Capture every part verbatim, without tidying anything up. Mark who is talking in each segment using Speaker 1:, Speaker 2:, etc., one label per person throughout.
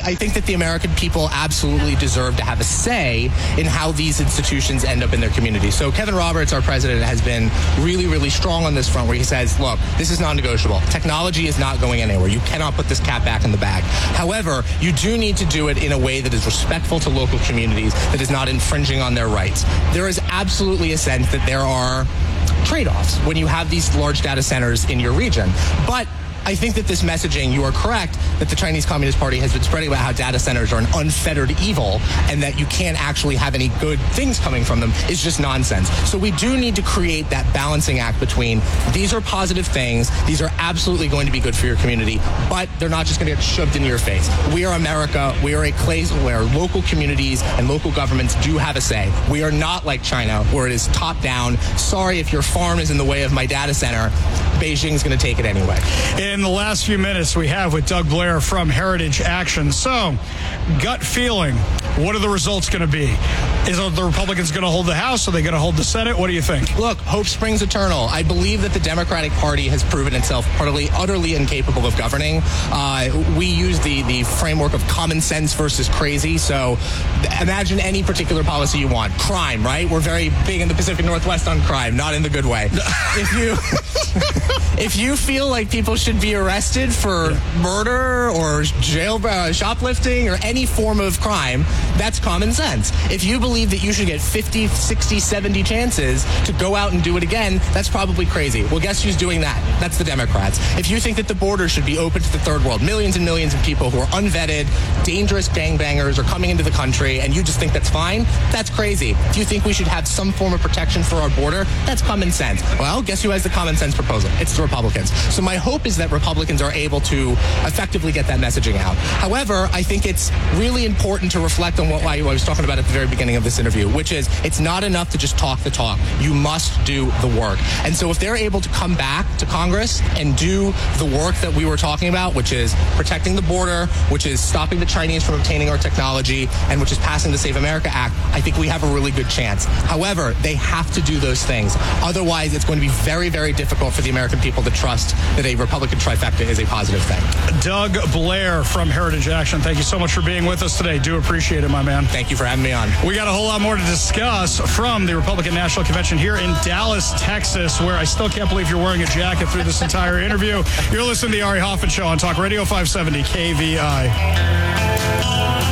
Speaker 1: I think that the American people absolutely deserve to have a say in how these institutions end up in their community. So Kevin Roberts, our president, has been really, really strong on this front where he says, look, this is non-negotiable. Technology is not going anywhere. You cannot put this cat back in the bag. However, you do need to do it in a way that is respectful to local communities, that is not infringing on their rights. There is absolutely a sense that there are trade-offs when you have these large data centers in your region. But I think that this messaging, you are correct, that the Chinese Communist Party has been spreading about how data centers are an unfettered evil and that you can't actually have any good things coming from them is just nonsense. So we do need to create that balancing act between these are positive things, these are absolutely going to be good for your community, but they're not just going to get shoved into your face. We are America. We are a place where local communities and local governments do have a say. We are not like China, where it is top down. Sorry if your farm is in the way of my data center. Beijing's going to take it anyway.
Speaker 2: In the last few minutes we have with Doug Blair from Heritage Action. So, gut feeling, what are the results going to be? Is the Republicans going to hold the House? Are they going to hold the Senate? What do you think?
Speaker 1: Look, hope springs eternal. I believe that the Democratic Party has proven itself utterly, utterly incapable of governing. Uh, we use the, the framework of common sense versus crazy. So imagine any particular policy you want. Crime, right? We're very big in the Pacific Northwest on crime, not in the good way. If you... If you feel like people should be arrested for yeah. murder or jail uh, shoplifting or any form of crime, that's common sense. If you believe that you should get fifty, sixty, seventy chances to go out and do it again, that's probably crazy. Well, guess who's doing that? That's the Democrats. If you think that the border should be open to the third world, millions and millions of people who are unvetted, dangerous gangbangers are coming into the country, and you just think that's fine, that's crazy. If you think we should have some form of protection for our border, that's common sense. Well, guess who has the common sense proposal? It's the Republicans. So my hope is that Republicans are able to effectively get that messaging out. However, I think it's really important to reflect on what I was talking about at the very beginning of this interview, which is it's not enough to just talk the talk. You must do the work. And so if they're able to come back to Congress and do the work that we were talking about, which is protecting the border, which is stopping the Chinese from obtaining our technology, and which is passing the Save America Act, I think we have a really good chance. However, they have to do those things. Otherwise, it's going to be very, very difficult for the American people to trust that a Republican trifecta is a positive thing.
Speaker 2: Doug Blair from Heritage Action, thank you so much for being with us today. Do appreciate it, my man.
Speaker 1: Thank you for having me on.
Speaker 2: We got a whole lot more to discuss from the Republican National Convention here in Dallas, Texas, where I still can't believe you're wearing a jacket through this entire interview. You're listening to the Ari Hoffman Show on Talk Radio five seventy K V I.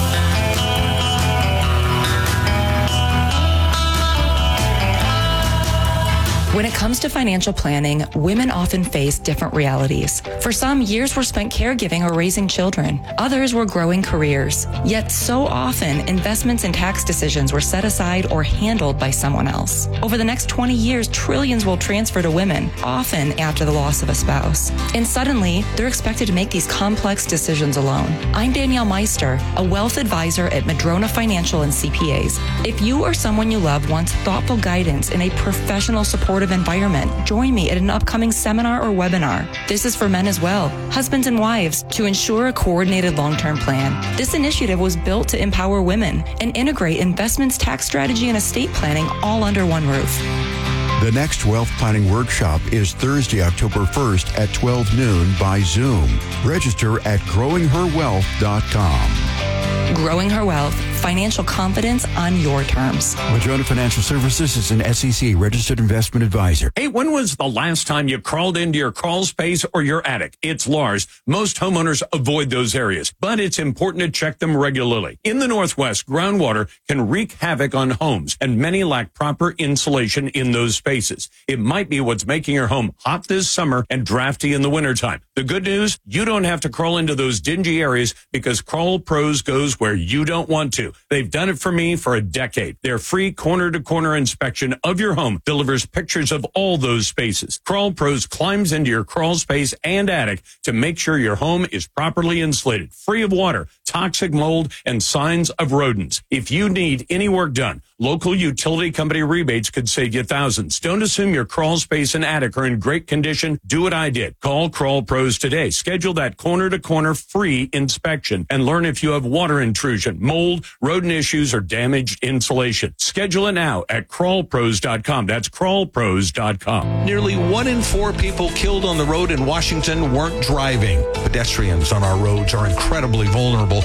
Speaker 3: When it comes to financial planning, women often face different realities. For some, years were spent caregiving or raising children. Others were growing careers. Yet so often, investments and tax decisions were set aside or handled by someone else. Over the next twenty years, trillions will transfer to women, often after the loss of a spouse. And suddenly, they're expected to make these complex decisions alone. I'm Danielle Meister, a wealth advisor at Madrona Financial and C P As. If you or someone you love wants thoughtful guidance in a professional supportive environment, join me at an upcoming seminar or webinar. This is for men as well, husbands and wives, to ensure a coordinated long-term plan. This initiative was built to empower women and integrate investments, tax strategy, and estate planning all under one roof.
Speaker 4: The next Wealth Planning Workshop is Thursday, October first at twelve noon by Zoom. Register at growing her wealth dot com.
Speaker 3: Growing Her Wealth, financial confidence on your terms.
Speaker 4: Madrona Financial Services is an S E C registered investment advisor.
Speaker 5: Hey, when was the last time you crawled into your crawl space or your attic? It's Lars. Most homeowners avoid those areas, but it's important to check them regularly. In the Northwest, groundwater can wreak havoc on homes, and many lack proper insulation in those spaces. It might be what's making your home hot this summer and drafty in the wintertime. The good news, you don't have to crawl into those dingy areas because Crawl Pros goes where you don't want to. They've done it for me for a decade. Their free corner-to-corner inspection of your home delivers pictures of all those spaces. Crawl Pros climbs into your crawl space and attic to make sure your home is properly insulated, free of water, toxic mold, and signs of rodents. If you need any work done, local utility company rebates could save you thousands. Don't assume your crawl space and attic are in great condition. Do what I did. Call Crawl Pros today. Schedule that corner-to-corner free inspection and learn if you have water intrusion, mold, rodent issues, or damaged insulation. Schedule it now at crawl pros dot com. That's crawl pros dot com.
Speaker 6: Nearly one in four people killed on the road in Washington weren't driving. Pedestrians on our roads are incredibly vulnerable